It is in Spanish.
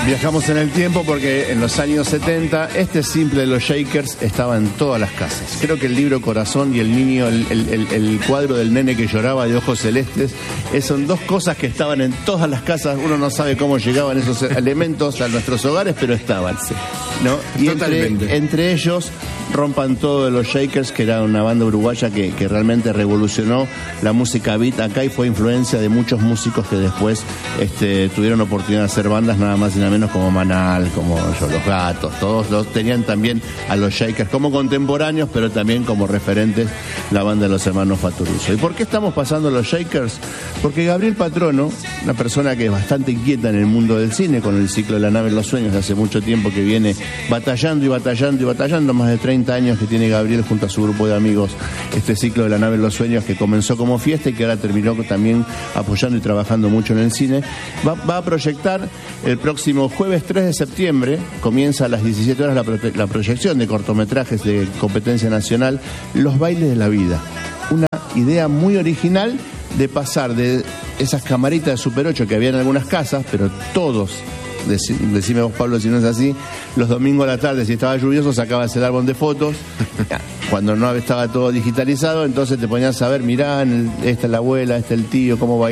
Viajamos en el tiempo porque en los años 70 este simple de los Shakers estaba en todas las casas. Creo que el libro Corazón y el niño, el cuadro del nene que lloraba de ojos celestes, son dos cosas que estaban en todas las casas. Uno no sabe cómo llegaban esos elementos a nuestros hogares, pero estaban, ¿no? Y entre ellos Rompan Todo de los Shakers, que era una banda uruguaya que realmente revolucionó la música beat acá y fue influencia de muchos músicos que después tuvieron oportunidad de hacer bandas nada más y nada menos como Manal, como Los Gatos. Todos los tenían también a los Shakers como contemporáneos, pero también como referentes la banda de los hermanos Fatoruso. ¿Y por qué estamos pasando los Shakers? Porque Gabriel Patrono, una persona que es bastante inquieta en el mundo del cine, con el ciclo de La Nave de los Sueños, de hace mucho tiempo que viene batallando y batallando y batallando, más de 30 años que tiene Gabriel junto a su grupo de amigos, este ciclo de La Nave de los Sueños que comenzó como fiesta y que ahora terminó también apoyando y trabajando mucho en el cine. Va a proyectar el próximo jueves 3 de septiembre, comienza a las 17 horas la proyección de cortometrajes de competencia nacional, Los Bailes de la Vida. Una idea muy original de pasar de esas camaritas de Super 8 que había en algunas casas, pero todos, decime vos, Pablo, si no es así, los domingos a la tarde, si estaba lluvioso, sacabas el álbum de fotos. Cuando no estaba todo digitalizado, entonces te ponías a ver, mirá, esta es la abuela, este es el tío, cómo baila.